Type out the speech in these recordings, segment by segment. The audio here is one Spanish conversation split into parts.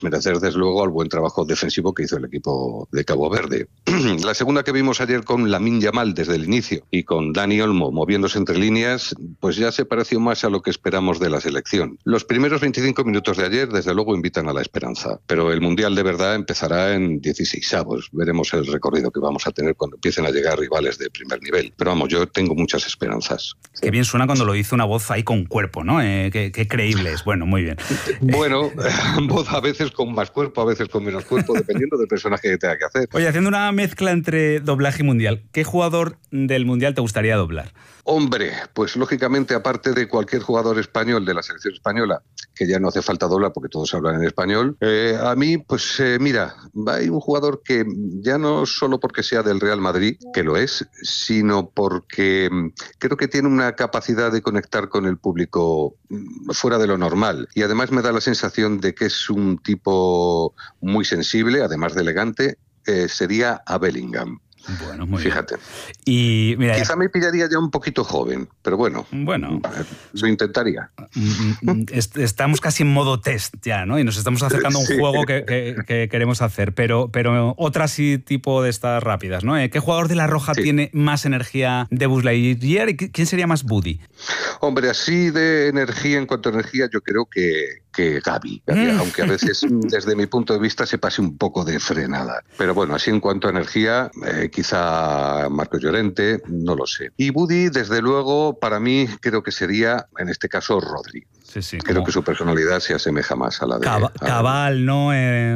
merecer desde luego al buen trabajo defensivo que hizo el equipo de Cabo Verde. La segunda que vimos ayer con Lamine Yamal desde el inicio y con Dani Olmo moviéndose entre líneas, pues ya se pareció más a lo que esperamos de la selección. Los primeros 25 minutos de ayer desde luego invitan a la esperanza, pero el Mundial de verdad empezará en 16avos. Veremos el recorrido que vamos a tener cuando empiecen a llegar rivales de primer nivel. Pero vamos, yo tengo muchas esperanzas. Qué bien suena cuando lo dice una voz ahí con cuerpo, ¿no? Qué creíble es. Bueno, muy bien. Bueno, voz a veces con más cuerpo, a veces con menos cuerpo, dependiendo del personaje que tenga que hacer. Oye, haciendo una mezcla entre doblaje y mundial, ¿qué jugador del mundial te gustaría doblar? Hombre, pues lógicamente, aparte de cualquier jugador español de la selección española, que ya no hace falta doblar porque todos hablan en español, a mí, pues mira, hay un jugador que ya no solo porque sea del Real Madrid, que lo es, sino porque creo que tiene una capacidad de conectar con el público fuera de lo normal. Y además me da la sensación de que es un tipo muy sensible, además de elegante, sería a Bellingham. Bueno, muy Fíjate. bien. Y mira, quizá me pillaría ya un poquito joven, pero bueno, lo intentaría. Estamos casi en modo test ya, ¿no? Y nos estamos acercando a un juego que queremos hacer, pero otra sí tipo de estas rápidas, ¿no? ¿Qué jugador de la Roja tiene más energía de Buzz Lightyear y quién sería más Woody? Hombre, así de energía, en cuanto a energía, yo creo que Gavi, aunque a veces desde mi punto de vista se pase un poco de frenada. Pero bueno, así en cuanto a energía, quizá Marcos Llorente, no lo sé. Y Woody, desde luego, para mí creo que sería, en este caso, Rodri. Sí, creo que su personalidad se asemeja más a la de... Cabal, ¿no?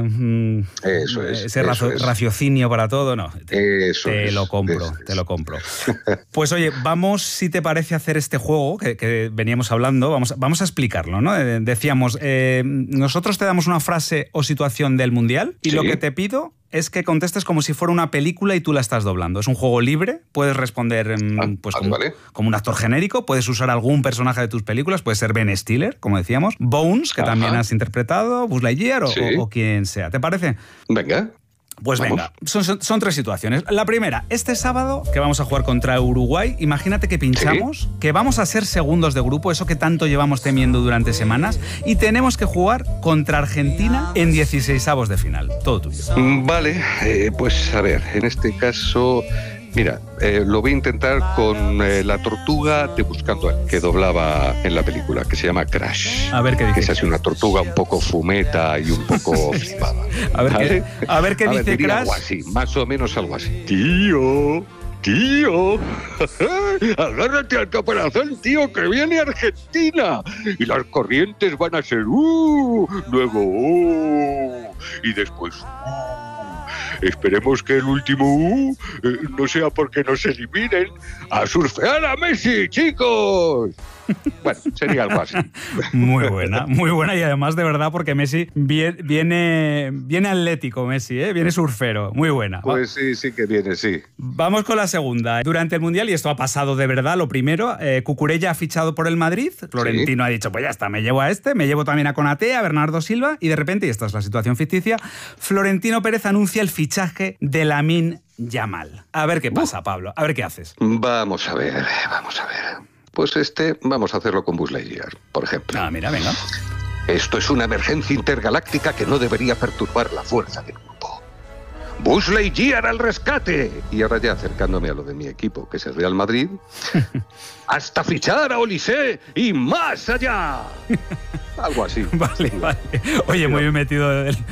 Eso es. Ese raciocinio para todo, no. Te lo compro. Pues oye, vamos, si te parece, a hacer este juego que veníamos hablando. Vamos a explicarlo, ¿no? Decíamos, nosotros te damos una frase o situación del Mundial y lo que te pido es que contestes como si fuera una película y tú la estás doblando. Es un juego libre, puedes responder como un actor genérico, puedes usar algún personaje de tus películas, puede ser Ben Stiller, como decíamos, Bones, que también has interpretado, Buzz Lightyear o quien sea. ¿Te parece? Venga. Pues venga, son tres situaciones. La primera, este sábado que vamos a jugar contra Uruguay, imagínate que pinchamos, que vamos a ser segundos de grupo, eso que tanto llevamos temiendo durante semanas, y tenemos que jugar contra Argentina en 16avos de final. Todo tuyo. Vale, pues a ver, en este caso... Mira, lo voy a intentar con la tortuga de Buscando a, que doblaba en la película, que se llama Crash. A ver qué dice. Que es así una tortuga un poco fumeta y un poco flipada. A ver qué dice Crash. Algo así, más o menos algo así. Tío, agárrate al caparazón, tío, que viene Argentina. Y las corrientes van a ser luego y después Esperemos que el último no sea porque nos eliminen. ¡A surfear a Messi, chicos! Bueno, sería algo así. Muy buena y además de verdad porque Messi viene atlético, Messi, viene surfero, muy buena. Pues sí que viene, sí. Vamos con la segunda. Durante el Mundial, y esto ha pasado de verdad, lo primero, Cucurella ha fichado por el Madrid, Florentino ha dicho, pues ya está, me llevo a me llevo también a Konaté, a Bernardo Silva, y de repente, y esta es la situación ficticia, Florentino Pérez anuncia el fichaje de Lamine Yamal. A ver qué pasa, Pablo, a ver qué haces. Vamos a ver. Pues vamos a hacerlo con Buzz Lightyear, por ejemplo. Ah, mira, venga. Esto es una emergencia intergaláctica que no debería perturbar la fuerza del grupo. ¡Buzz Lightyear al rescate! Y ahora ya acercándome a lo de mi equipo, que es el Real Madrid, ¡hasta fichar a Olise y más allá! Algo así. Vale. Oye, muy bien metido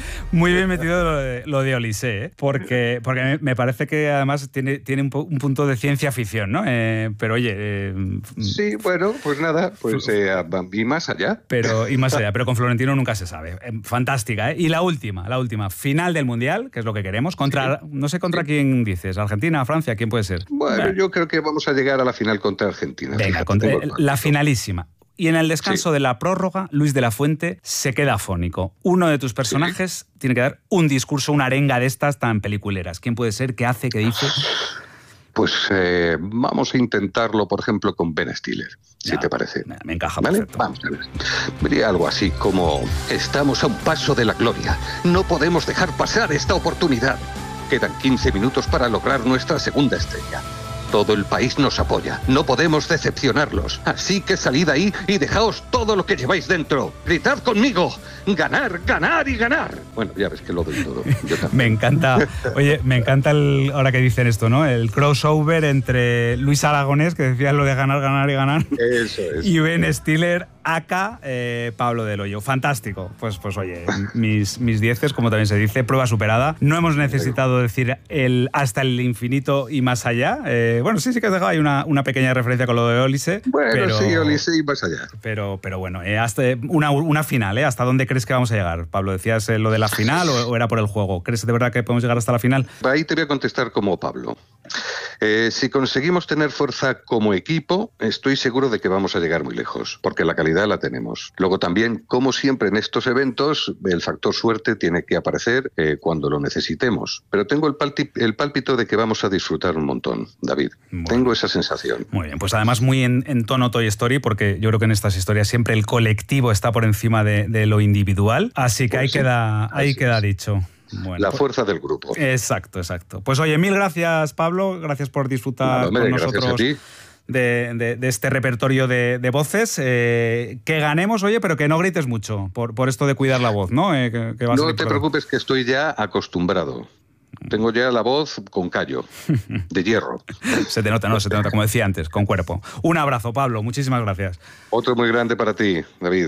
lo de Olise, porque me parece que además tiene un punto de ciencia ficción, ¿no? Pero oye... sí, bueno, pues nada, y más allá. Pero con Florentino nunca se sabe. Fantástica, ¿eh? Y la última, final del Mundial, que es lo que queremos, no sé contra quién dices, Argentina, Francia, ¿quién puede ser? Bueno, yo creo que vamos a llegar a la final contra Argentina. Venga, la finalísima. Y en el descanso de la prórroga, Luis de la Fuente se queda afónico. Uno de tus personajes tiene que dar un discurso, una arenga de estas tan peliculeras. ¿Quién puede ser? ¿Qué hace? ¿Qué dice? Pues vamos a intentarlo, por ejemplo, con Ben Stiller, si te parece. Me encaja, ¿vale? Perfecto. Vamos a ver. Diría algo así como: estamos a un paso de la gloria. No podemos dejar pasar esta oportunidad. Quedan 15 minutos para lograr nuestra segunda estrella. Todo el país nos apoya. No podemos decepcionarlos. Así que salid ahí y dejaos todo lo que lleváis dentro. Gritad conmigo. Ganar, ganar y ganar. Bueno, ya ves que lo doy todo. Me encanta. Oye, me encanta ahora que dicen esto, ¿no? El crossover entre Luis Aragonés, que decía lo de ganar, ganar y ganar. Eso es. Y Ben Stiller, aka Pablo del Hoyo. Fantástico. Pues oye, mis dieces, como también se dice, prueba superada. No hemos necesitado decir hasta el infinito y más allá. Bueno, sí que has dejado ahí una pequeña referencia con lo de Olise. Bueno, pero, sí, Olise y más allá. Pero bueno, hasta una final, ¿hasta dónde crees que vamos a llegar? Pablo, ¿decías lo de la final o era por el juego? ¿Crees de verdad que podemos llegar hasta la final? Ahí te voy a contestar como Pablo. Si conseguimos tener fuerza como equipo, estoy seguro de que vamos a llegar muy lejos, porque la calidad la tenemos. Luego también, como siempre en estos eventos, el factor suerte tiene que aparecer cuando lo necesitemos. Pero tengo el pálpito de que vamos a disfrutar un montón, David. Bueno, tengo esa sensación. Muy bien, pues además muy en tono Toy Story, porque yo creo que en estas historias siempre el colectivo está por encima de lo individual, así que pues ahí queda dicho. Bueno, la fuerza del grupo. Exacto. Pues oye, mil gracias, Pablo. Gracias por disfrutar con nosotros de este repertorio de voces. Que ganemos, oye, pero que no grites mucho por esto de cuidar la voz, ¿no? No te preocupes, que estoy ya acostumbrado. Tengo ya la voz con callo, de hierro. Se te nota, como decía antes, con cuerpo. Un abrazo, Pablo. Muchísimas gracias. Otro muy grande para ti, David.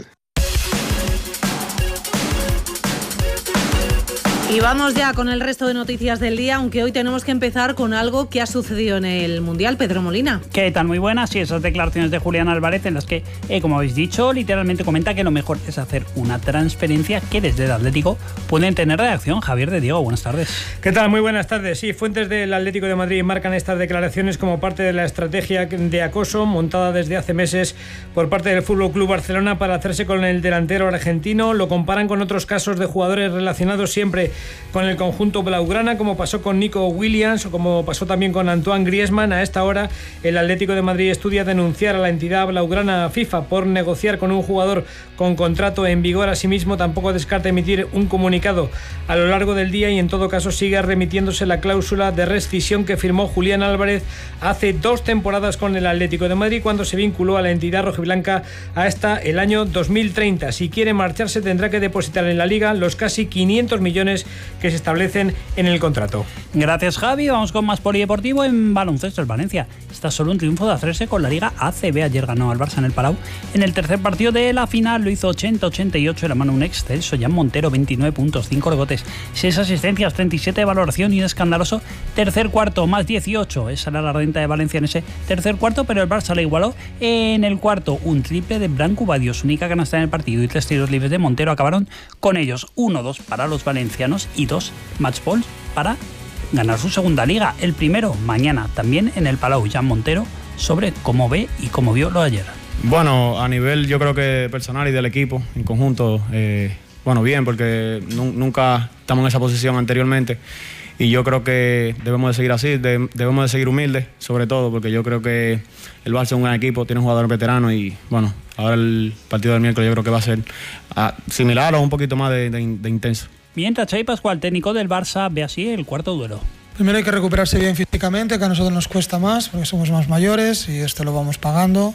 Y vamos ya con el resto de noticias del día, aunque hoy tenemos que empezar con algo que ha sucedido en el Mundial. Pedro Molina. ¿Qué tal? Muy buenas. Sí, esas declaraciones de Julián Álvarez en las que, como habéis dicho, literalmente comenta que lo mejor es hacer una transferencia que desde el Atlético pueden tener reacción. Javier de Diego, buenas tardes. ¿Qué tal? Muy buenas tardes. Sí, fuentes del Atlético de Madrid marcan estas declaraciones como parte de la estrategia de acoso montada desde hace meses por parte del FC Barcelona para hacerse con el delantero argentino. Lo comparan con otros casos de jugadores relacionados siempre con el conjunto blaugrana, como pasó con Nico Williams o como pasó también con Antoine Griezmann. A esta hora el Atlético de Madrid estudia denunciar a la entidad blaugrana FIFA por negociar con un jugador con contrato en vigor. Asimismo, tampoco descarta emitir un comunicado a lo largo del día y en todo caso sigue remitiéndose la cláusula de rescisión que firmó Julián Álvarez hace 2 temporadas con el Atlético de Madrid, cuando se vinculó a la entidad rojiblanca hasta el año 2030. Si quiere marcharse tendrá que depositar en la Liga los casi 500 millones que se establecen en el contrato. Gracias, Javi. Vamos con más polideportivo. En baloncesto, el Valencia está solo un triunfo de hacerse con la Liga ACB. Ayer ganó al Barça en el Palau. En el tercer partido de la final lo hizo 80-88 de la mano un excelso Jan Montero, 29 puntos, 5 rebotes, 6 asistencias, 37 de valoración y un escandaloso tercer cuarto, más 18. Esa era la renta de Valencia en ese tercer cuarto, pero el Barça le igualó en el cuarto. Un triple de Branco Badio, su única canasta en el partido, y 3 tiros libres de Montero acabaron con ellos. 1-2 para los valencianos y 2 match balls para ganar su segunda liga. El primero mañana también en el Palau. Jan Montero sobre cómo ve y cómo vio lo de ayer. Bueno, a nivel yo creo que personal y del equipo en conjunto, bueno, bien, porque nunca estamos en esa posición anteriormente y yo creo que debemos de seguir así, debemos de seguir humildes, sobre todo porque yo creo que el Barça es un gran equipo, tiene un jugador veterano y bueno, ahora el partido del miércoles yo creo que va a ser similar o un poquito más de intenso. Mientras Xavi Pascual, técnico del Barça, ve así el cuarto duelo. Primero hay que recuperarse bien físicamente, que a nosotros nos cuesta más porque somos más mayores y esto lo vamos pagando,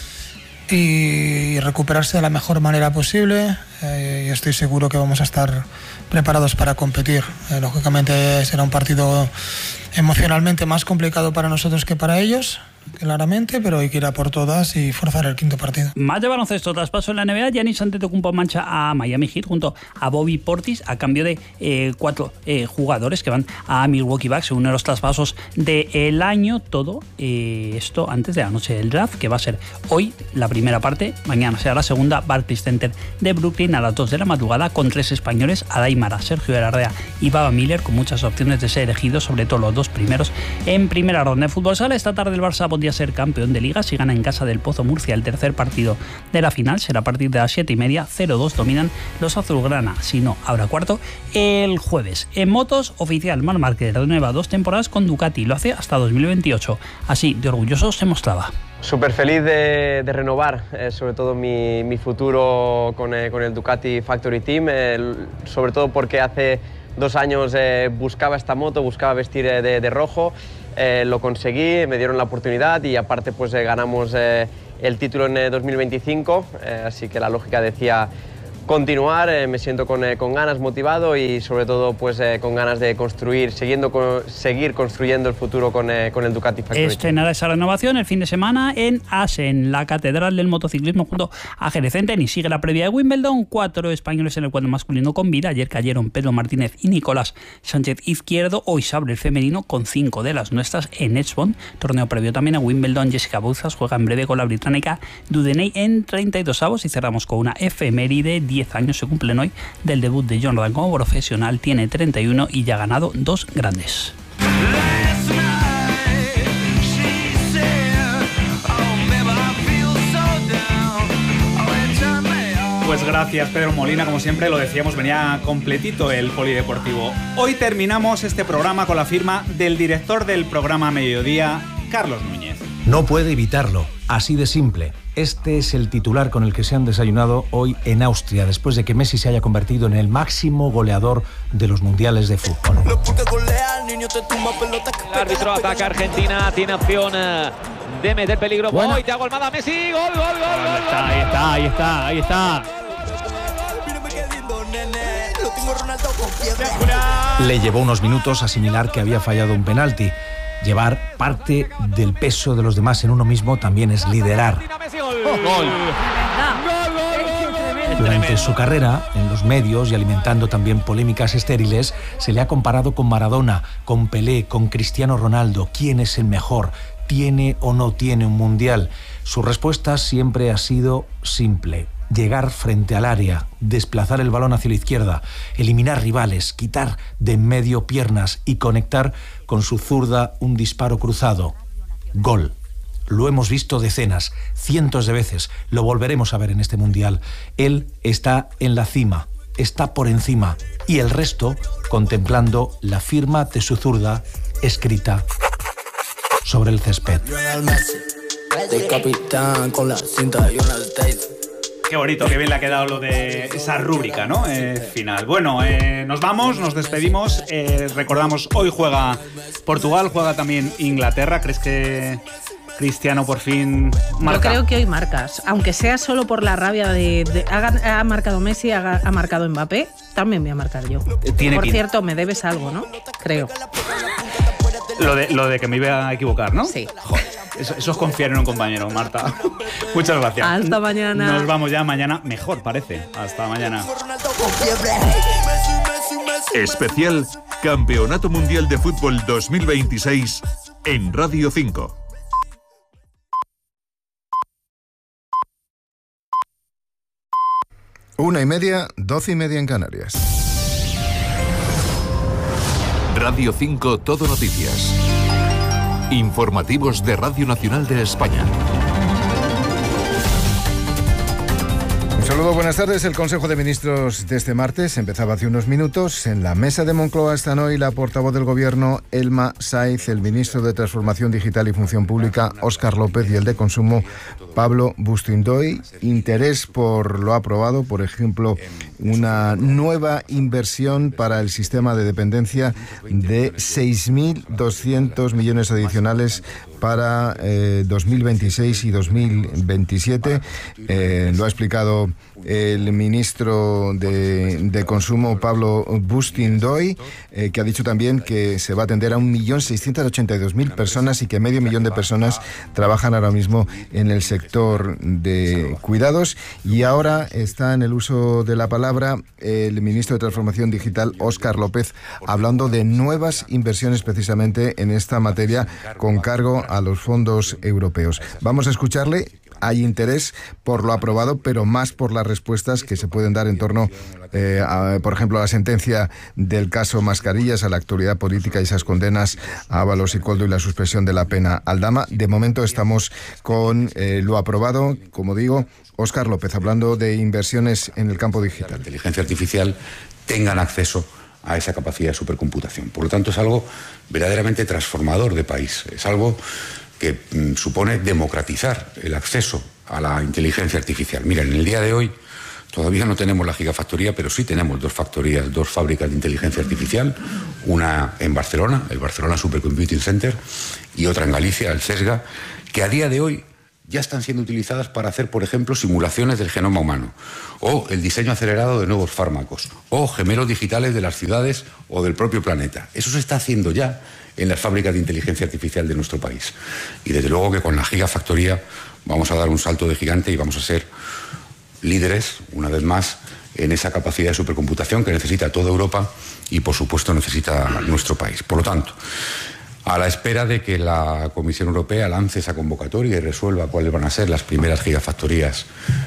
y recuperarse de la mejor manera posible, y estoy seguro que vamos a estar preparados para competir. Lógicamente será un partido emocionalmente más complicado para nosotros que para ellos, claramente, pero hay que ir a por todas y forzar el quinto partido. Más de baloncesto, traspaso en la NBA. Giannis Antetokounmpo mancha a Miami Heat junto a Bobby Portis a cambio de 4 jugadores que van a Milwaukee Bucks, uno de los traspasos del año. Todo esto antes de la noche del draft, que va a ser hoy la primera parte, mañana será la segunda. Barclays Center de Brooklyn a las 2 de la madrugada con 3 españoles, Adai Mara, Sergio Herardea y Baba Miller, con muchas opciones de ser elegidos, sobre todo los 2 primeros en primera ronda. En fútbol sala, esta tarde el Barça podría ser campeón de Liga si gana en casa del Pozo Murcia. El tercer partido de la final será a partir de las 7:30. 0-2 dominan los azulgrana. Si no, habrá cuarto el jueves. En motos, oficial, Marc Márquez renueva 2 temporadas con Ducati. Lo hace hasta 2028. Así de orgulloso se mostraba. Súper feliz de renovar, sobre todo mi futuro con el Ducati Factory Team, sobre todo porque hace 2 años buscaba esta moto, buscaba vestir de rojo. lo conseguí, me dieron la oportunidad y aparte pues ganamos el título en 2025, así que la lógica decía continuar, me siento con ganas, motivado y sobre todo pues con ganas de seguir construyendo el futuro con el Ducati Factory. Estrenará esa renovación el fin de semana en Assen, la catedral del motociclismo junto a Jerez Centeno, y sigue la previa de Wimbledon. 4 españoles en el cuadro masculino con vida. Ayer cayeron Pedro Martínez y Nicolás Sánchez Izquierdo. Hoy se abre el femenino con 5 de las nuestras en Edgevon. Torneo previo también a Wimbledon. Jessica Bouzas juega en breve con la británica Dudeney en 32avos y cerramos con una efeméride. 10 años se cumplen hoy del debut de Jordan como profesional, tiene 31 y ya ha ganado 2 grandes. Pues gracias, Pedro Molina, como siempre lo decíamos, venía completito el polideportivo. Hoy terminamos este programa con la firma del director del programa Mediodía, Carlos Núñez. No puede evitarlo, así de simple. Este es el titular con el que se han desayunado hoy en Austria, después de que Messi se haya convertido en el máximo goleador de los mundiales de fútbol. El árbitro ataca a Argentina, tiene opción de meter peligro. Bueno. ¡Oh! Y te ha golmado a Messi. ¡Gol, gol, gol, gol! Ahí está. Le llevó unos minutos asimilar que había fallado un penalti. Llevar parte del peso de los demás en uno mismo también es liderar. Durante su carrera, en los medios y alimentando también polémicas estériles, se le ha comparado con Maradona, con Pelé, con Cristiano Ronaldo. ¿Quién es el mejor? ¿Tiene o no tiene un mundial? Su respuesta siempre ha sido simple: llegar frente al área, desplazar el balón hacia la izquierda, eliminar rivales, quitar de en medio piernas y conectar con su zurda un disparo cruzado. Gol. Lo hemos visto decenas, cientos de veces, lo volveremos a ver en este mundial. Él está en la cima, está por encima, y el resto contemplando la firma de su zurda escrita sobre el césped. Qué bonito, qué bien le ha quedado lo de esa rúbrica, ¿no? Final. Bueno, nos vamos, nos despedimos. Recordamos, hoy juega Portugal, juega también Inglaterra. ¿Crees que Cristiano por fin marca? Yo creo que hoy marcas, aunque sea solo por la rabia ha marcado Messi, ha marcado Mbappé, también voy a marcar yo. Por cierto, me debes algo, ¿no? Creo. Lo de que me iba a equivocar, ¿no? Sí. Joder, eso es confiar en un compañero, Marta. Muchas gracias. Hasta mañana. Nos vamos ya mañana, mejor parece. Hasta mañana. Especial Campeonato Mundial de Fútbol 2026 en Radio 5. Una y media, 12:30 en Canarias. Radio 5 Todo Noticias. Informativos de Radio Nacional de España. Un saludo, buenas tardes. El Consejo de Ministros de este martes empezaba hace unos minutos. En la mesa de Moncloa están hoy la portavoz del Gobierno, Elma Saiz, el ministro de Transformación Digital y Función Pública, Óscar López, y el de Consumo, Pablo Bustindoy. Interés por lo aprobado, por ejemplo, una nueva inversión para el sistema de dependencia de 6.200 millones adicionales para 2026 y 2027. Lo ha explicado el ministro de Consumo, Pablo Bustindoy, que ha dicho también que se va a atender a 1.682.000 personas y que 500.000 de personas trabajan ahora mismo en el sector de cuidados. Y ahora está en el uso de la palabra el ministro de Transformación Digital, Óscar López, hablando de nuevas inversiones precisamente en esta materia con cargo a los fondos europeos. Vamos a escucharle. Hay interés por lo aprobado, pero más por las respuestas que se pueden dar en torno, por ejemplo, a la sentencia del caso Mascarillas, a la actualidad política y esas condenas a Ábalos y Koldo y la suspensión de la pena Aldama. De momento estamos con lo aprobado, como digo, Óscar López, hablando de inversiones en el campo digital. La inteligencia artificial tengan acceso a esa capacidad de supercomputación. Por lo tanto, es algo verdaderamente transformador de país. Es algo que supone democratizar el acceso a la inteligencia artificial. Miren, en el día de hoy Todavía no tenemos la gigafactoría, pero sí tenemos dos fábricas de inteligencia artificial, una en Barcelona, el Barcelona Supercomputing Center, y otra en Galicia, el CESGA, que a día de hoy ya están siendo utilizadas para hacer, por ejemplo, simulaciones del genoma humano, o el diseño acelerado de nuevos fármacos, o gemelos digitales de las ciudades o del propio planeta. Eso se está haciendo ya en las fábricas de inteligencia artificial de nuestro país. Y desde luego que con la gigafactoría vamos a dar un salto de gigante y vamos a ser líderes, una vez más, en esa capacidad de supercomputación que necesita toda Europa y, por supuesto, necesita nuestro país. Por lo tanto, a la espera de que la Comisión Europea lance esa convocatoria y resuelva cuáles van a ser las primeras gigafactorías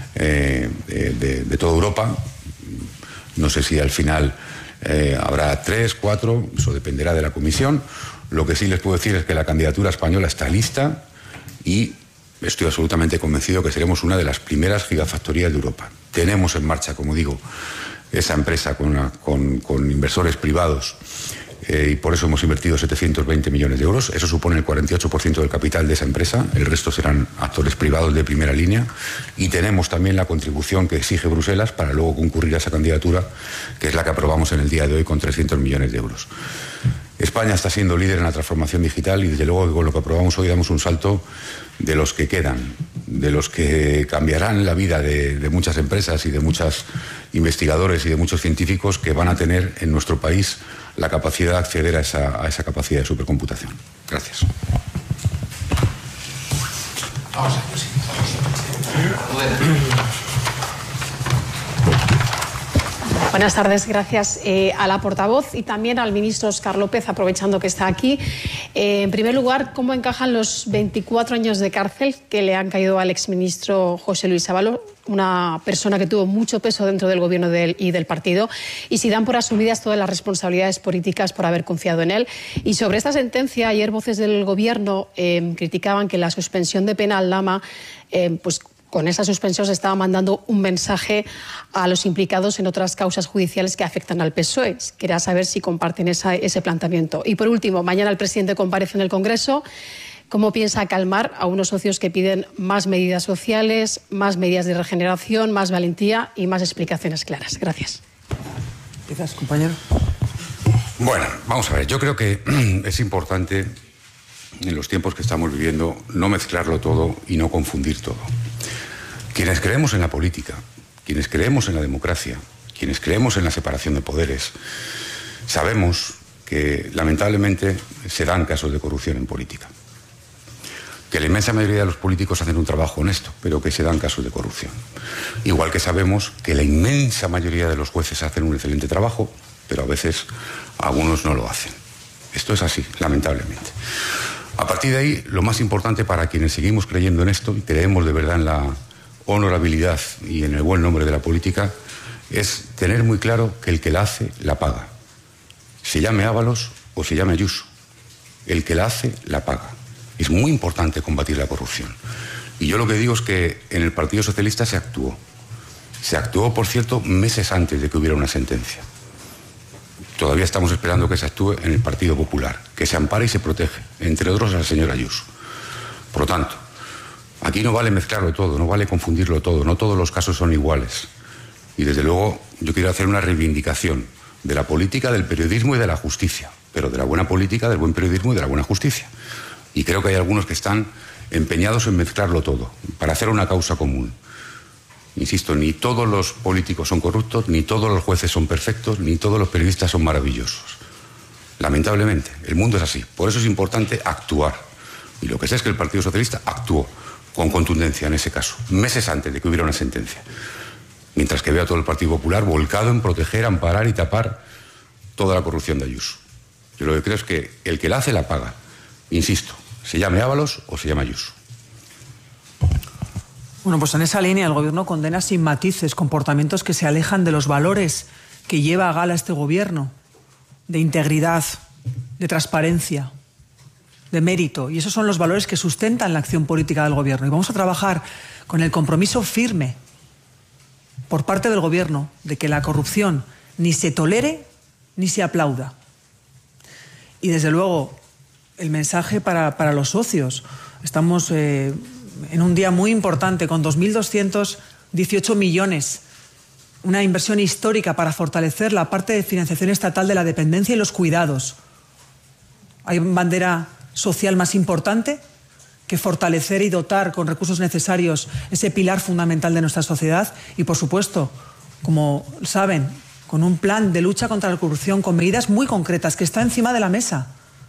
de toda Europa, no sé si al final habrá 3, 4, eso dependerá de la Comisión. Lo que sí les puedo decir es que la candidatura española está lista y estoy absolutamente convencido que seremos una de las primeras gigafactorías de Europa. Tenemos en marcha, como digo, esa empresa con inversores privados y por eso hemos invertido 720 millones de euros. Eso supone el 48% del capital de esa empresa. El resto serán actores privados de primera línea. Y tenemos también la contribución que exige Bruselas para luego concurrir a esa candidatura, que es la que aprobamos en el día de hoy con 300 millones de euros. España está siendo líder en la transformación digital y desde luego que con lo que aprobamos hoy damos un salto de los que quedan, de los que cambiarán la vida de muchas empresas y de muchos investigadores y de muchos científicos que van a tener en nuestro país la capacidad de acceder a esa capacidad de supercomputación. Gracias. Buenas tardes, gracias a la portavoz y también al ministro Óscar López, aprovechando que está aquí. En primer lugar, ¿cómo encajan los 24 años de cárcel que le han caído al exministro José Luis Ábalos, una persona que tuvo mucho peso dentro del gobierno y del partido, y si dan por asumidas todas las responsabilidades políticas por haber confiado en él? Y sobre esta sentencia, ayer voces del gobierno criticaban que la suspensión de pena al Lama, con esa suspensión se estaba mandando un mensaje a los implicados en otras causas judiciales que afectan al PSOE. Quería saber si comparten ese planteamiento. Y por último, mañana el presidente comparece en el Congreso. ¿Cómo piensa calmar a unos socios que piden más medidas sociales, más medidas de regeneración, más valentía y más explicaciones claras? Gracias. Gracias, compañero. Bueno, vamos a ver. Yo creo que es importante, en los tiempos que estamos viviendo, no mezclarlo todo y no confundir todo. Quienes creemos en la política, quienes creemos en la democracia, quienes creemos en la separación de poderes, sabemos que lamentablemente se dan casos de corrupción en política. Que la inmensa mayoría de los políticos hacen un trabajo honesto, pero que se dan casos de corrupción. Igual que sabemos que la inmensa mayoría de los jueces hacen un excelente trabajo, pero a veces algunos no lo hacen. Esto es así, lamentablemente. A partir de ahí, lo más importante para quienes seguimos creyendo en esto y creemos de verdad en la honorabilidad y en el buen nombre de la política, es tener muy claro que el que la hace, la paga. Se llame Ábalos o se llame Ayuso. El que la hace, la paga. Es muy importante combatir la corrupción. Y yo lo que digo es que en el Partido Socialista se actuó. Se actuó, por cierto, meses antes de que hubiera una sentencia. Todavía estamos esperando que se actúe en el Partido Popular, que se ampare y se protege, entre otros al señor Ayuso. Por lo tanto, aquí no vale mezclarlo todo, no vale confundirlo todo, no todos los casos son iguales. Y desde luego yo quiero hacer una reivindicación de la política, del periodismo y de la justicia, pero de la buena política, del buen periodismo y de la buena justicia. Y creo que hay algunos que están empeñados en mezclarlo todo, para hacer una causa común. Insisto, ni todos los políticos son corruptos, ni todos los jueces son perfectos, ni todos los periodistas son maravillosos. Lamentablemente, el mundo es así. Por eso es importante actuar. Y lo que sé es que el Partido Socialista actuó con contundencia en ese caso, meses antes de que hubiera una sentencia. Mientras que veo a todo el Partido Popular volcado en proteger, amparar y tapar toda la corrupción de Ayuso. Yo lo que creo es que el que la hace, la paga. Insisto, se llame Ábalos o se llame Ayuso. Bueno, pues en esa línea el Gobierno condena sin matices comportamientos que se alejan de los valores que lleva a gala este Gobierno, de integridad, de transparencia, de mérito. Y esos son los valores que sustentan la acción política del Gobierno. Y vamos a trabajar con el compromiso firme por parte del Gobierno de que la corrupción ni se tolere ni se aplauda. Y desde luego, el mensaje para los socios. Estamos en un día muy importante con 2.218 millones una inversión histórica para fortalecer la parte de financiación estatal de la dependencia y los cuidados. ¿Hay bandera social más importante que fortalecer y dotar con recursos necesarios ese pilar fundamental de nuestra sociedad? Y, por supuesto, como saben, con un plan de lucha contra la corrupción, con medidas muy concretas que está encima de la mesa.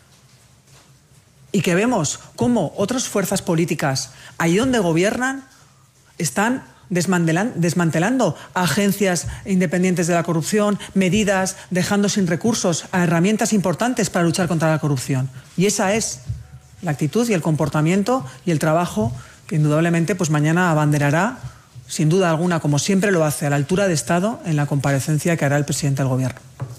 Y que vemos cómo otras fuerzas políticas, ahí donde gobiernan, están desmantelando agencias independientes de la corrupción, medidas, dejando sin recursos a herramientas importantes para luchar contra la corrupción. Y esa es la actitud y el comportamiento y el trabajo que indudablemente pues mañana abanderará, sin duda alguna, como siempre lo hace, a la altura de Estado, en la comparecencia que hará el presidente del Gobierno.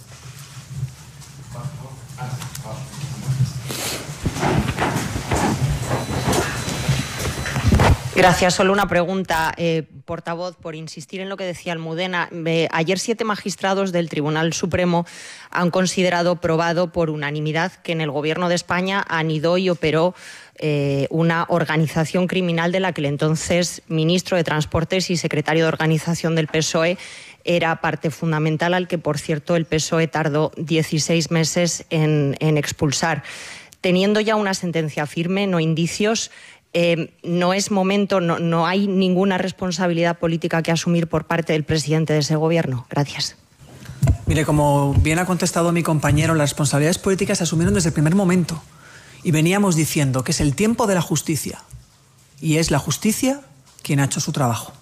Gracias. Solo una pregunta, portavoz, por insistir en lo que decía Almudena. Ayer 7 magistrados del Tribunal Supremo han considerado probado por unanimidad que en el Gobierno de España anidó y operó una organización criminal de la que el entonces ministro de Transportes y secretario de Organización del PSOE era parte fundamental, al que, por cierto, el PSOE tardó 16 meses en expulsar. Teniendo ya una sentencia firme, no indicios, no es momento, no hay ninguna responsabilidad política que asumir por parte del presidente de ese gobierno. Gracias. Mire, como bien ha contestado mi compañero, las responsabilidades políticas se asumieron desde el primer momento. Y veníamos diciendo que es el tiempo de la justicia. Y es la justicia quien ha hecho su trabajo.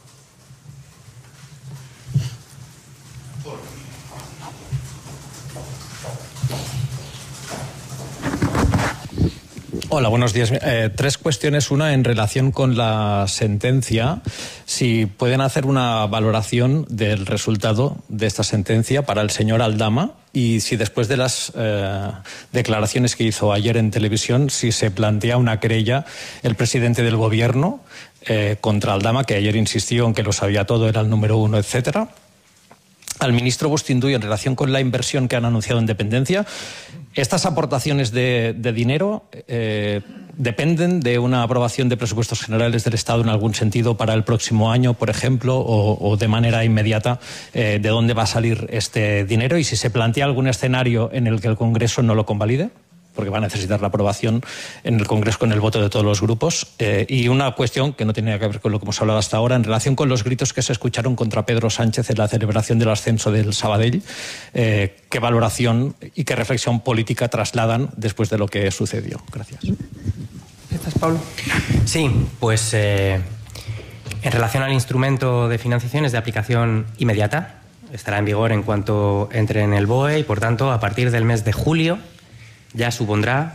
Hola, buenos días. 3 cuestiones. Una, en relación con la sentencia, si pueden hacer una valoración del resultado de esta sentencia para el señor Aldama, y si después de las declaraciones que hizo ayer en televisión, si se plantea una querella el presidente del Gobierno contra Aldama, que ayer insistió en que lo sabía todo, era el número 1, etcétera. Al ministro Bustinduy, en relación con la inversión que han anunciado en dependencia, ¿estas aportaciones de dinero dependen de una aprobación de presupuestos generales del Estado en algún sentido para el próximo año, por ejemplo, o de manera inmediata, de dónde va a salir este dinero? Y si se plantea algún escenario en el que el Congreso no lo convalide, porque va a necesitar la aprobación en el Congreso con el voto de todos los grupos. Y una cuestión que no tiene que ver con lo que hemos hablado hasta ahora, en relación con los gritos que se escucharon contra Pedro Sánchez en la celebración del ascenso del Sabadell, ¿qué valoración y qué reflexión política trasladan después de lo que sucedió? Gracias. ¿Estás, Pablo? Sí, pues en relación al instrumento de financiación es de aplicación inmediata. Estará en vigor en cuanto entre en el BOE y, por tanto, a partir del mes de julio ya supondrá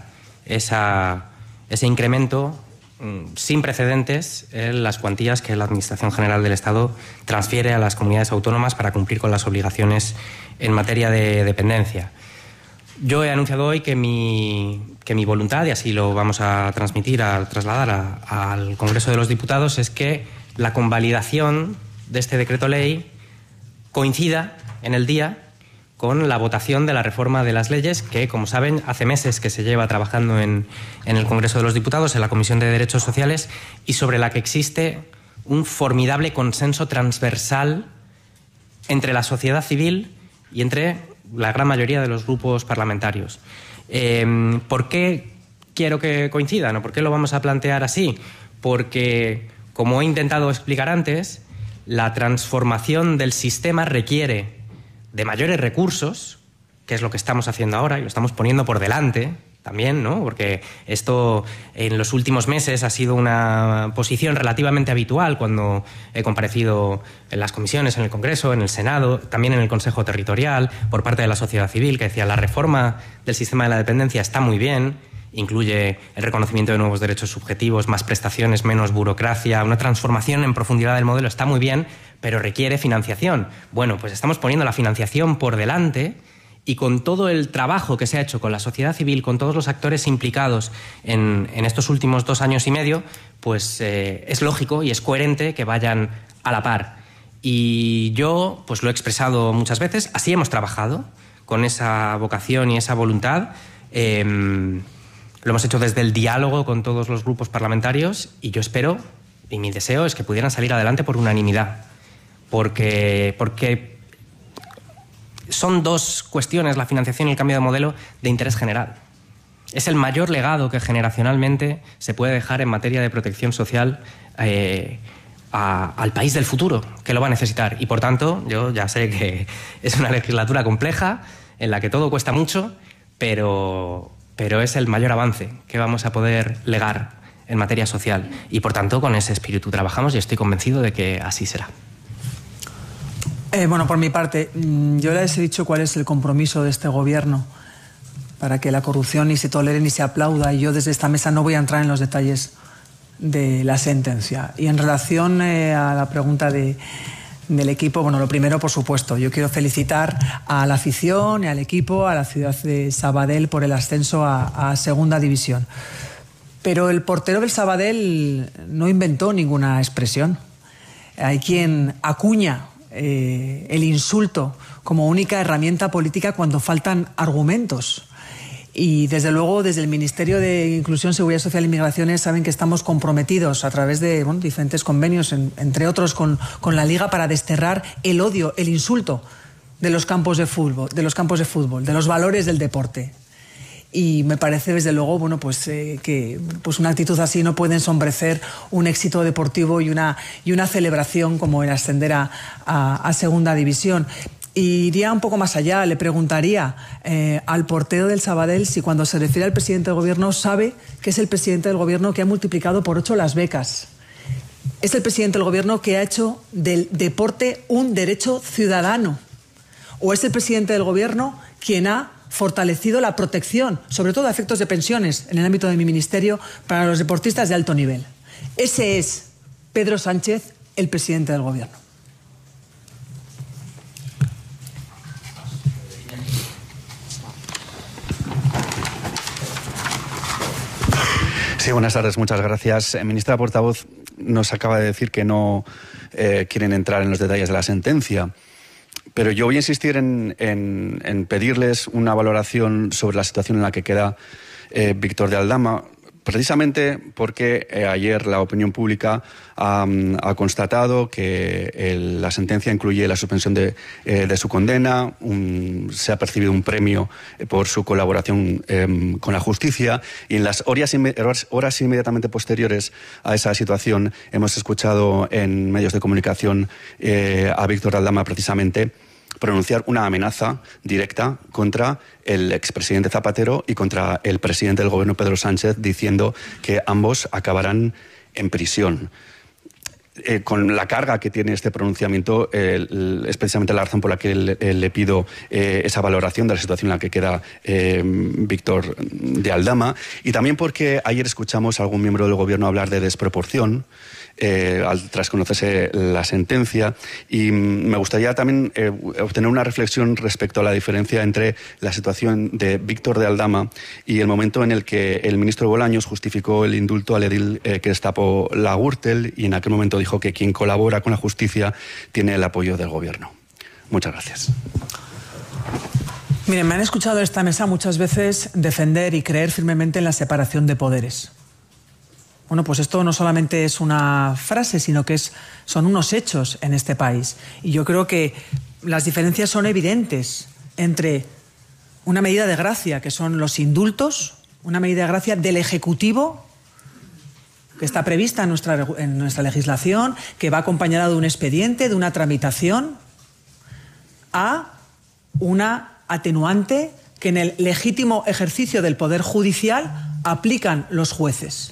ese incremento sin precedentes en las cuantías que la Administración General del Estado transfiere a las comunidades autónomas para cumplir con las obligaciones en materia de dependencia. Yo he anunciado hoy que mi voluntad, y así lo vamos a trasladar al Congreso de los Diputados, es que la convalidación de este decreto ley coincida en el día con la votación de la reforma de las leyes que, como saben, hace meses que se lleva trabajando en el Congreso de los Diputados, en la Comisión de Derechos Sociales, y sobre la que existe un formidable consenso transversal entre la sociedad civil y entre la gran mayoría de los grupos parlamentarios. ¿Por qué quiero que coincidan o por qué lo vamos a plantear así? Porque, como he intentado explicar antes, la transformación del sistema requiere de mayores recursos, que es lo que estamos haciendo ahora y lo estamos poniendo por delante también, ¿no? Porque esto en los últimos meses ha sido una posición relativamente habitual cuando he comparecido en las comisiones, en el Congreso, en el Senado, también en el Consejo Territorial, por parte de la sociedad civil, que decía la reforma del sistema de la dependencia está muy bien, incluye el reconocimiento de nuevos derechos subjetivos, más prestaciones, menos burocracia, una transformación en profundidad del modelo está muy bien, pero requiere financiación. Bueno, pues estamos poniendo la financiación por delante, y con todo el trabajo que se ha hecho con la sociedad civil, con todos los actores implicados en estos últimos 2 años y medio, pues es lógico y es coherente que vayan a la par. Y yo pues lo he expresado muchas veces, así hemos trabajado, con esa vocación y esa voluntad. Lo hemos hecho desde el diálogo con todos los grupos parlamentarios, y yo espero, y mi deseo es que pudieran salir adelante por unanimidad. porque son dos cuestiones, la financiación y el cambio de modelo, de interés general. Es el mayor legado que generacionalmente se puede dejar en materia de protección social al país del futuro, que lo va a necesitar. Y por tanto, yo ya sé que es una legislatura compleja, en la que todo cuesta mucho, pero es el mayor avance que vamos a poder legar en materia social. Y por tanto, con ese espíritu trabajamos y estoy convencido de que así será. Bueno, por mi parte, yo les he dicho cuál es el compromiso de este gobierno para que la corrupción ni se tolere ni se aplauda, y yo desde esta mesa no voy a entrar en los detalles de la sentencia. Y en relación a la pregunta del equipo, bueno, lo primero, por supuesto, yo quiero felicitar a la afición y al equipo, a la ciudad de Sabadell por el ascenso a Segunda División. Pero el portero del Sabadell no inventó ninguna expresión. Hay quien acuña el insulto como única herramienta política cuando faltan argumentos. Y desde luego, desde el Ministerio de Inclusión, Seguridad Social e Migraciones saben que estamos comprometidos a través de diferentes convenios, entre otros con la Liga, para desterrar el odio, el insulto de los campos de fútbol, de los valores del deporte. Y me parece, desde luego, que una actitud así no puede ensombrecer un éxito deportivo y una celebración como el ascender a Segunda División. Y iría un poco más allá, le preguntaría al portero del Sabadell si, cuando se refiere al presidente del gobierno, sabe que es el presidente del gobierno que ha multiplicado por 8 las becas. Es el presidente del gobierno que ha hecho del deporte un derecho ciudadano. O es el presidente del gobierno quien ha fortalecido la protección, sobre todo a efectos de pensiones, en el ámbito de mi ministerio, para los deportistas de alto nivel. Ese es Pedro Sánchez, el presidente del gobierno. Sí, buenas tardes, muchas gracias. Ministra portavoz nos acaba de decir que no quieren entrar en los detalles de la sentencia, pero yo voy a insistir en pedirles una valoración sobre la situación en la que queda Víctor de Aldama, precisamente porque ayer la opinión pública ha constatado que la sentencia incluye la suspensión de su condena, se ha percibido un premio por su colaboración con la justicia, y en las horas inmediatamente posteriores a esa situación hemos escuchado en medios de comunicación a Víctor de Aldama precisamente pronunciar una amenaza directa contra el expresidente Zapatero y contra el presidente del gobierno, Pedro Sánchez, diciendo que ambos acabarán en prisión. Con la carga que tiene este pronunciamiento, es precisamente la razón por la que le pido esa valoración de la situación en la que queda Víctor de Aldama, y también porque ayer escuchamos a algún miembro del gobierno hablar de desproporción tras conocerse la sentencia, y me gustaría también obtener una reflexión respecto a la diferencia entre la situación de Víctor de Aldama y el momento en el que el ministro Bolaños justificó el indulto al edil que destapó la Gürtel, y en aquel momento dijo que quien colabora con la justicia tiene el apoyo del gobierno. Muchas gracias. Miren, me han escuchado en esta mesa muchas veces defender y creer firmemente en la separación de poderes. Bueno, pues esto no solamente es una frase, sino que son unos hechos en este país. Y yo creo que las diferencias son evidentes entre una medida de gracia, que son los indultos, una medida de gracia del Ejecutivo, que está prevista en nuestra legislación, que va acompañada de un expediente, de una tramitación, a una atenuante que en el legítimo ejercicio del Poder Judicial aplican los jueces.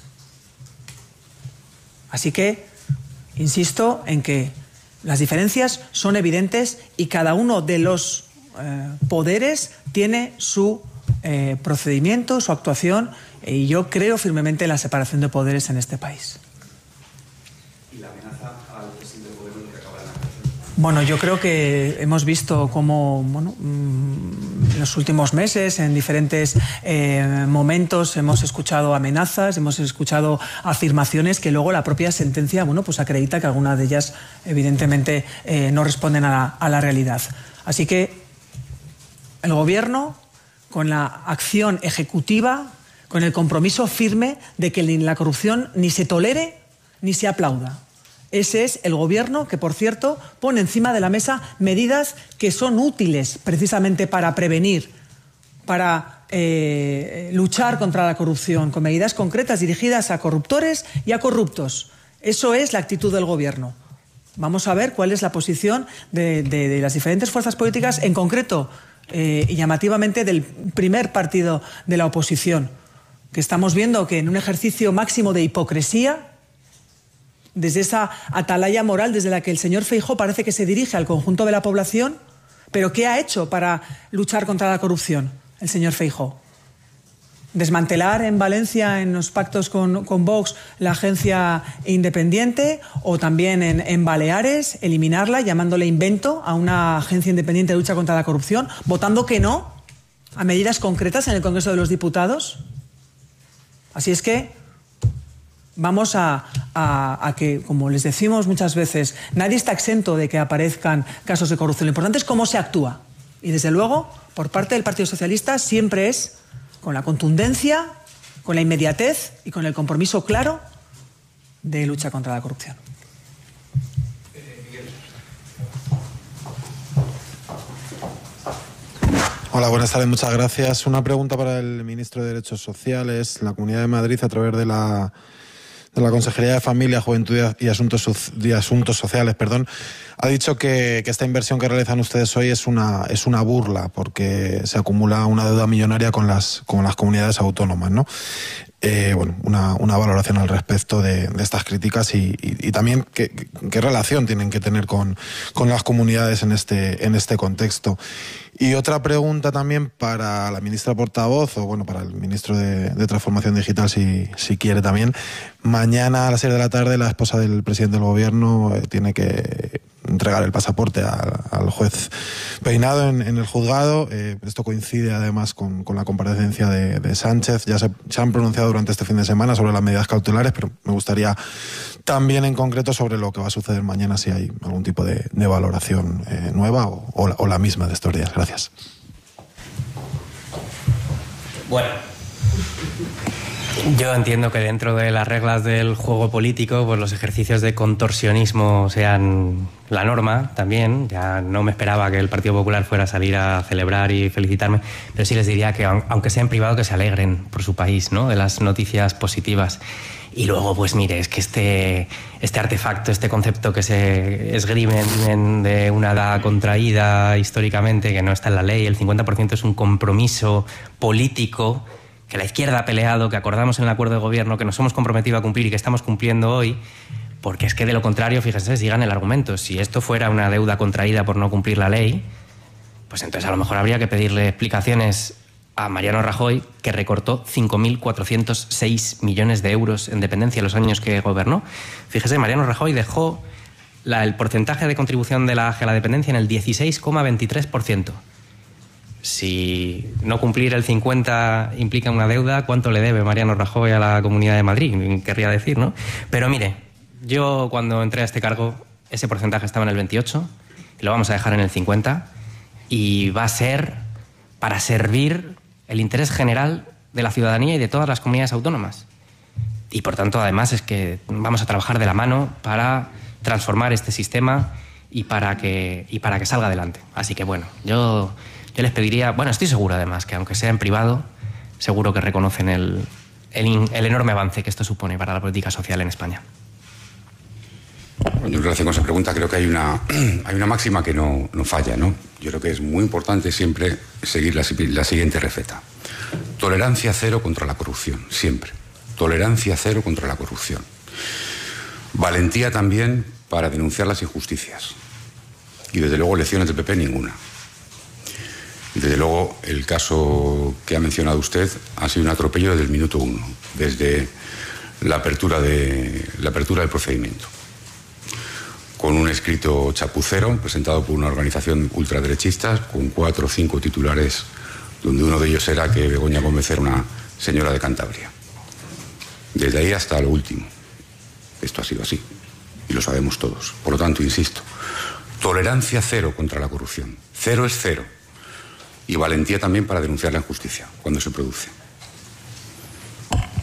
Así que insisto en que las diferencias son evidentes y cada uno de los poderes tiene su procedimiento, su actuación, y yo creo firmemente en la separación de poderes en este país. ¿Y la amenaza al presidente del gobierno que acaba de nacer? Bueno, yo creo que hemos visto cómo en los últimos meses, en diferentes momentos, hemos escuchado amenazas, hemos escuchado afirmaciones que luego la propia sentencia acredita que algunas de ellas evidentemente no responden a la realidad. Así que el Gobierno, con la acción ejecutiva, con el compromiso firme de que la corrupción ni se tolere ni se aplauda. Ese es el gobierno que, por cierto, pone encima de la mesa medidas que son útiles precisamente para prevenir, para luchar contra la corrupción, con medidas concretas dirigidas a corruptores y a corruptos. Eso es la actitud del gobierno. Vamos a ver cuál es la posición de las diferentes fuerzas políticas, en concreto y llamativamente del primer partido de la oposición, que estamos viendo que en un ejercicio máximo de hipocresía, desde esa atalaya moral desde la que el señor Feijóo parece que se dirige al conjunto de la población, pero ¿qué ha hecho para luchar contra la corrupción el señor Feijóo? Desmantelar en Valencia, en los pactos con Vox, la agencia independiente, o también en Baleares, eliminarla, llamándole invento a una agencia independiente de lucha contra la corrupción, votando que no a medidas concretas en el Congreso de los Diputados. Así es que vamos a que, como les decimos muchas veces, nadie está exento de que aparezcan casos de corrupción. Lo importante es cómo se actúa. Y desde luego, por parte del Partido Socialista, siempre es con la contundencia, con la inmediatez y con el compromiso claro de lucha contra la corrupción. Hola, buenas tardes, muchas gracias. Una pregunta para el ministro de Derechos Sociales. La Comunidad de Madrid, a través de la Consejería de Familia, Juventud y Asuntos Sociales, ha dicho que esta inversión que realizan ustedes hoy es una burla, porque se acumula una deuda millonaria con las comunidades autónomas, ¿no? Una valoración al respecto de estas críticas y también qué relación tienen que tener con las comunidades en este contexto. Y otra pregunta también para la ministra portavoz, para el ministro de Transformación Digital, si quiere también. Mañana a las 6 de la tarde la esposa del presidente del gobierno tiene que entregar el pasaporte al juez Peinado en el juzgado. Esto coincide además con la comparecencia de Sánchez. Ya se han pronunciado durante este fin de semana sobre las medidas cautelares, pero me gustaría también en concreto sobre lo que va a suceder mañana, si hay algún tipo de valoración nueva o la misma de estos días. Gracias. Bueno, yo entiendo que dentro de las reglas del juego político, pues los ejercicios de contorsionismo sean la norma también. Ya no me esperaba que el Partido Popular fuera a salir a celebrar y felicitarme, pero sí les diría que, aunque sea en privado, que se alegren por su país, ¿no?, de las noticias positivas. Y luego, pues mire, es que este artefacto, este concepto que se esgrimen de una edad contraída históricamente, que no está en la ley, el 50% es un compromiso político que la izquierda ha peleado, que acordamos en el acuerdo de gobierno, que nos hemos comprometido a cumplir y que estamos cumpliendo hoy, porque es que de lo contrario, fíjense, sigan el argumento. Si esto fuera una deuda contraída por no cumplir la ley, pues entonces a lo mejor habría que pedirle explicaciones a Mariano Rajoy, que recortó 5.406 millones de euros en dependencia los años que gobernó. Fíjese, Mariano Rajoy dejó el porcentaje de contribución de la AGE a la dependencia en el 16,23%. Si no cumplir el 50 implica una deuda, ¿cuánto le debe Mariano Rajoy a la Comunidad de Madrid? Querría decir, ¿no? Pero mire, yo cuando entré a este cargo, ese porcentaje estaba en el 28, y lo vamos a dejar en el 50, y va a ser para servir el interés general de la ciudadanía y de todas las comunidades autónomas. Y por tanto, además, es que vamos a trabajar de la mano para transformar este sistema y para que salga adelante. Así que bueno, yo les pediría, estoy seguro además que aunque sea en privado, seguro que reconocen el enorme avance que esto supone para la política social en España. Bueno, en relación con esa pregunta, creo que hay una máxima que no falla, ¿no? Yo creo que es muy importante siempre seguir la siguiente receta. Tolerancia cero contra la corrupción, siempre. Tolerancia cero contra la corrupción. Valentía también para denunciar las injusticias. Y desde luego lecciones del PP ninguna. Y desde luego el caso que ha mencionado usted ha sido un atropello desde el minuto 1, desde la apertura del procedimiento. Con un escrito chapucero presentado por una organización ultraderechista con 4 o 5 titulares, donde uno de ellos era que Begoña Gómez era una señora de Cantabria. Desde ahí hasta lo último. Esto ha sido así. Y lo sabemos todos. Por lo tanto, insisto, tolerancia cero contra la corrupción. Cero es cero. Y valentía también para denunciar la injusticia cuando se produce.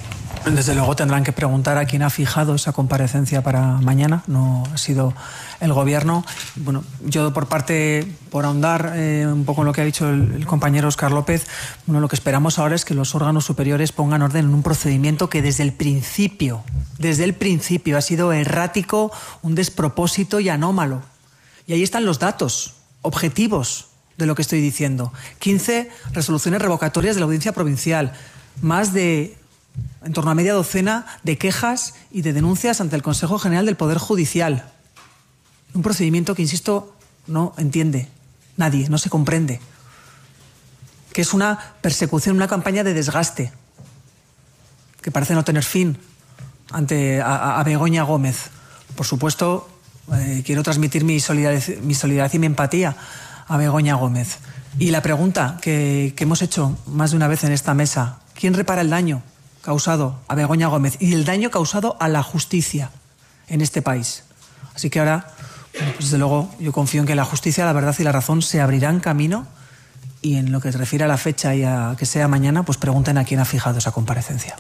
Desde luego tendrán que preguntar a quién ha fijado esa comparecencia para mañana. No ha sido el Gobierno. Bueno, yo por ahondar un poco en lo que ha dicho el compañero Óscar López, bueno, lo que esperamos ahora es que los órganos superiores pongan orden en un procedimiento que desde el principio ha sido errático, un despropósito y anómalo. Y ahí están los datos objetivos de lo que estoy diciendo. 15 resoluciones revocatorias de la Audiencia Provincial, más de en torno a media docena de quejas y de denuncias ante el Consejo General del Poder Judicial. Un procedimiento que, insisto, no entiende nadie, no se comprende. Que es una persecución, una campaña de desgaste que parece no tener fin ante a Begoña Gómez. Por supuesto, quiero transmitir mi solidaridad y mi empatía a Begoña Gómez. Y la pregunta que hemos hecho más de una vez en esta mesa: ¿quién repara el daño causado a Begoña Gómez y el daño causado a la justicia en este país? Así que ahora, pues desde luego, yo confío en que la justicia, la verdad y la razón se abrirán camino, y en lo que se refiere a la fecha y a que sea mañana, pues pregunten a quién ha fijado esa comparecencia.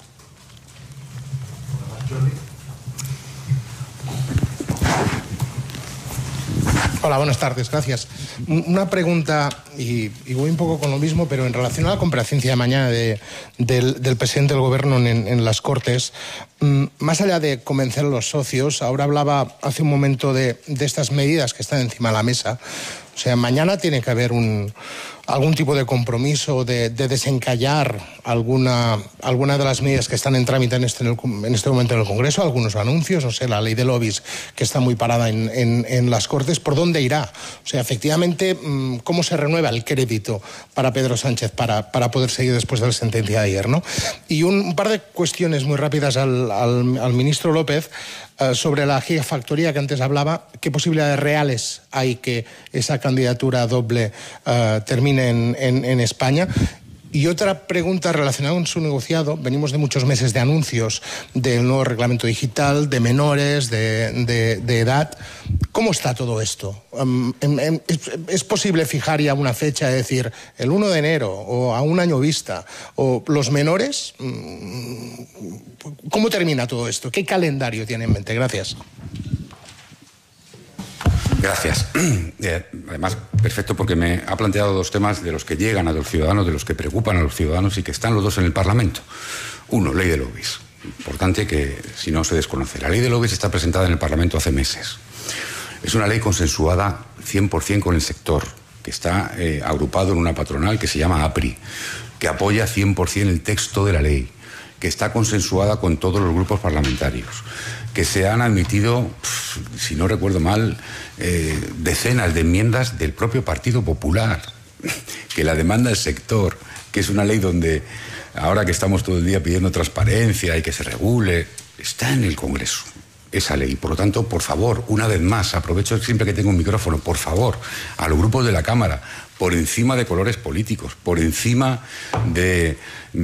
Hola, buenas tardes, gracias. Una pregunta, y voy un poco con lo mismo, pero en relación a la comparecencia de mañana del presidente del Gobierno en las Cortes, más allá de convencer a los socios, ahora hablaba hace un momento de estas medidas que están encima de la mesa. O sea, mañana tiene que haber algún tipo de compromiso de desencallar alguna de las medidas que están en trámite en este momento en el Congreso, algunos anuncios, no sé, la ley de lobbies que está muy parada en las Cortes, ¿por dónde irá? O sea, efectivamente, ¿cómo se renueva el crédito para Pedro Sánchez para poder seguir después de la sentencia de ayer, ¿no? Y un par de cuestiones muy rápidas al ministro López. Sobre la gigafactoría que antes hablaba, ¿qué posibilidades reales hay que esa candidatura doble termine en España? Y otra pregunta relacionada con su negociado. Venimos de muchos meses de anuncios del nuevo reglamento digital, de menores, de edad. ¿Cómo está todo esto? ¿Es posible fijar ya una fecha, es decir, el 1 de enero o a un año vista? ¿O los menores? ¿Cómo termina todo esto? ¿Qué calendario tiene en mente? Gracias. Gracias. Además, perfecto, porque me ha planteado dos temas de los que llegan a los ciudadanos, de los que preocupan a los ciudadanos y que están los dos en el Parlamento. Uno, ley de lobbies. Importante que, si no se desconoce. La ley de lobbies está presentada en el Parlamento hace meses. Es una ley consensuada 100% con el sector, que está agrupado en una patronal que se llama APRI, que apoya 100% el texto de la ley, que está consensuada con todos los grupos parlamentarios, que se han admitido, si no recuerdo mal, decenas de enmiendas del propio Partido Popular, que la demanda el sector, que es una ley donde, ahora que estamos todo el día pidiendo transparencia y que se regule, está en el Congreso esa ley. Por lo tanto, por favor, una vez más, aprovecho siempre que tengo un micrófono, por favor, a los grupos de la Cámara, por encima de colores políticos, por encima de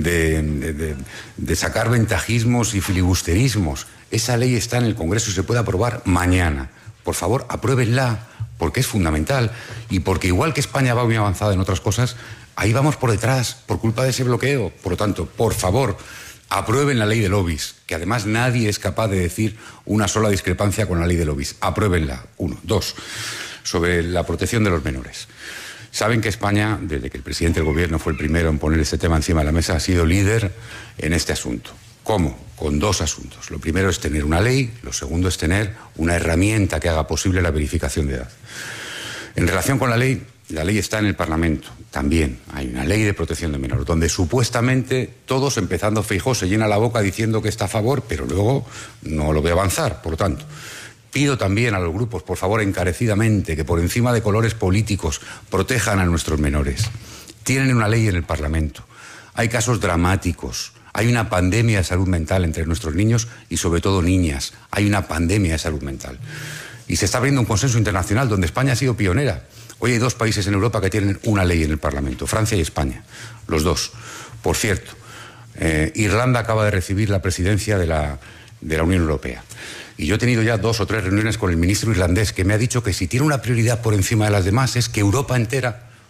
sacar ventajismos y filibusterismos. Esa ley está en el Congreso y se puede aprobar mañana. Por favor, apruébenla, porque es fundamental y porque, igual que España va muy avanzada en otras cosas, ahí vamos por detrás, por culpa de ese bloqueo. Por lo tanto, por favor, aprueben la ley de lobbies, que además nadie es capaz de decir una sola discrepancia con la ley de lobbies. Apruébenla, uno. Dos, sobre la protección de los menores. Saben que España, desde que el presidente del Gobierno fue el primero en poner este tema encima de la mesa, ha sido líder en este asunto. ¿Cómo? Con dos asuntos. Lo primero es tener una ley, lo segundo es tener una herramienta que haga posible la verificación de edad. En relación con la ley está en el Parlamento. También hay una ley de protección de menores, donde supuestamente todos, empezando Feijóo, se llena la boca diciendo que está a favor, pero luego no lo ve avanzar. Por lo tanto, pido también a los grupos, por favor, encarecidamente, que por encima de colores políticos protejan a nuestros menores. Tienen una ley en el Parlamento. Hay casos dramáticos. Hay una pandemia de salud mental entre nuestros niños y, sobre todo, niñas. Hay una pandemia de salud mental. Y se está abriendo un consenso internacional donde España ha sido pionera. Hoy hay dos países en Europa que tienen una ley en el Parlamento, Francia y España. Los dos. Por cierto, Irlanda acaba de recibir la presidencia de la Unión Europea. Y yo he tenido ya 2 o 3 reuniones con el ministro irlandés, que me ha dicho que si tiene una prioridad por encima de las demás es que Europa entera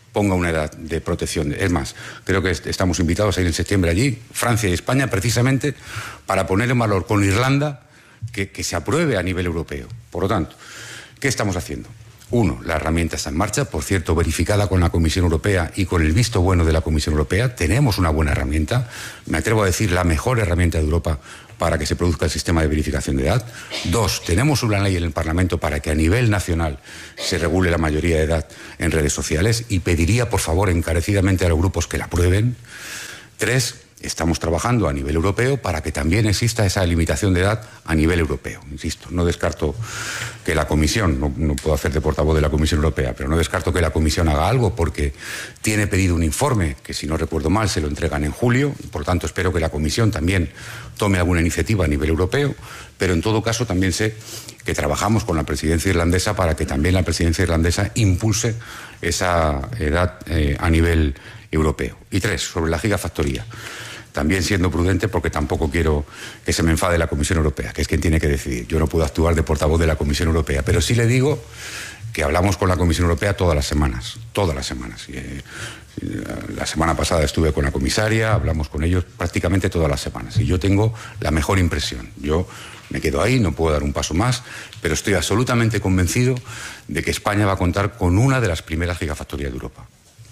ponga una edad de protección. Es más, creo que estamos invitados a ir en septiembre allí, Francia y España, precisamente para poner en valor con Irlanda que se apruebe a nivel europeo. Por lo tanto, ¿qué estamos haciendo? Uno, la herramienta está en marcha, por cierto, verificada con la Comisión Europea y con el visto bueno de la Comisión Europea. Tenemos una buena herramienta, me atrevo a decir la mejor herramienta de Europa para que se produzca el sistema de verificación de edad. Dos, tenemos una ley en el Parlamento para que a nivel nacional se regule la mayoría de edad en redes sociales y pediría, por favor, encarecidamente a los grupos que la aprueben. Tres, estamos trabajando a nivel europeo para que también exista esa limitación de edad a nivel europeo. Insisto, no descarto que la Comisión, no puedo hacer de portavoz de la Comisión Europea, pero no descarto que la Comisión haga algo porque tiene pedido un informe que, si no recuerdo mal, se lo entregan en julio. Por tanto, espero que la Comisión también tome alguna iniciativa a nivel europeo, pero en todo caso también sé que trabajamos con la presidencia irlandesa para que también la presidencia irlandesa impulse esa edad a nivel europeo. Y tres, sobre la gigafactoría. También siendo prudente, porque tampoco quiero que se me enfade la Comisión Europea, que es quien tiene que decidir. Yo no puedo actuar de portavoz de la Comisión Europea, pero sí le digo que hablamos con la Comisión Europea todas las semanas. La semana pasada estuve con la comisaria, hablamos con ellos prácticamente todas las semanas y yo tengo la mejor impresión. Yo me quedo ahí, no puedo dar un paso más, pero estoy absolutamente convencido de que España va a contar con una de las primeras gigafactorías de Europa.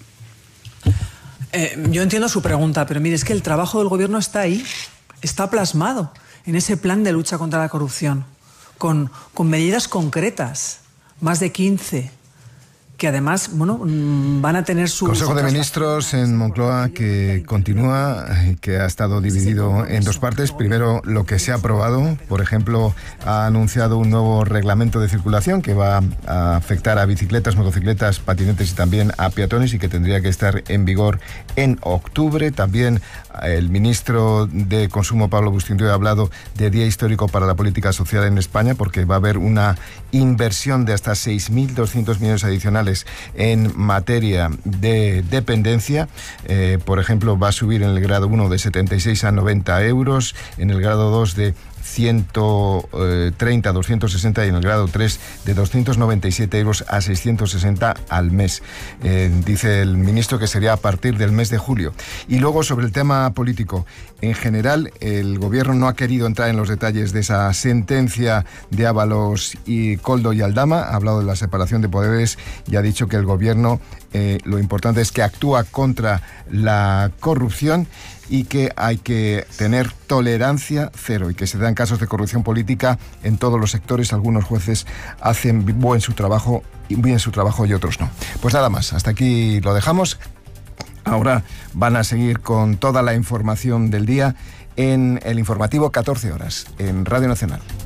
Yo entiendo su pregunta, pero mire, es que el trabajo del gobierno está ahí, está plasmado en ese plan de lucha contra la corrupción, con medidas concretas, más de 15, que además, bueno, van a tener su... Consejo de Ministros en Moncloa que continúa, que ha estado dividido en dos partes. Primero, lo que se ha aprobado. Por ejemplo, ha anunciado un nuevo reglamento de circulación que va a afectar a bicicletas, motocicletas, patinetes y también a peatones y que tendría que estar en vigor en octubre. También el ministro de Consumo, Pablo Bustinduy, ha hablado de Día Histórico para la Política Social en España porque va a haber una inversión de hasta 6.200 millones adicionales en materia de dependencia. Por ejemplo, va a subir en el grado 1 de 76 a 90 euros, en el grado 2 de 130 a 260 y en el grado 3 de 297 euros a 660 al mes. Dice el ministro que sería a partir del mes de julio. Y luego, sobre el tema político, en general el gobierno no ha querido entrar en los detalles de esa sentencia de Ábalos y Koldo y Aldama. Ha hablado de la separación de poderes y ha dicho que el gobierno lo importante es que actúa contra la corrupción y que hay que tener tolerancia cero y que se dan casos de corrupción política en todos los sectores. Algunos jueces hacen bien su trabajo y otros no. Pues nada más, hasta aquí lo dejamos. Ahora van a seguir con toda la información del día en el informativo 14 horas en Radio Nacional.